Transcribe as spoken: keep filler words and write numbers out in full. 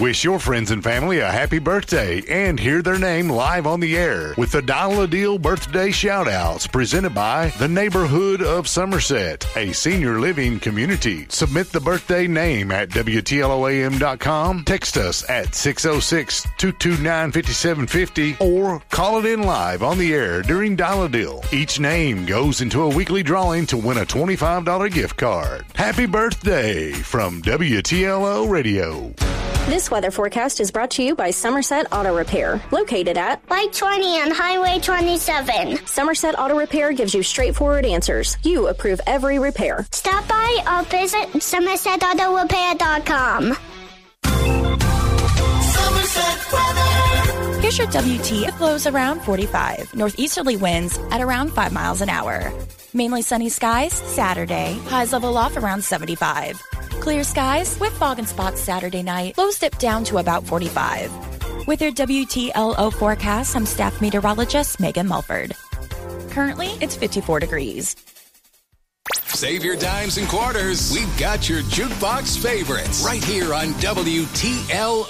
Wish your friends and family a happy birthday and hear their name live on the air with the Dial a Deal birthday shout-outs presented by the Neighborhood of Somerset, a senior living community. Submit the birthday name at W T L O A M dot com, text us at six oh six, two two nine, five seven five oh, or call it in live on the air during Dial a Deal. Each name goes into a weekly drawing to win a twenty-five dollars gift card. Happy birthday from W T L O Radio. This weather forecast is brought to you by Somerset Auto Repair, located at Light twenty on Highway twenty-seven. Somerset Auto Repair gives you straightforward answers. You approve every repair. Stop by or visit somerset auto repair dot com. Somerset weather. Here's your W T. It blows around forty-five. Northeasterly winds at around five miles an hour. Mainly sunny skies Saturday. Highs level off around seventy-five. Clear skies with fog and spots Saturday night. Lows dip down to about forty-five. With your W T L O forecast, I'm staff meteorologist Megan Mulford. Currently, it's fifty-four degrees. Save your dimes and quarters. We've got your jukebox favorites right here on W T L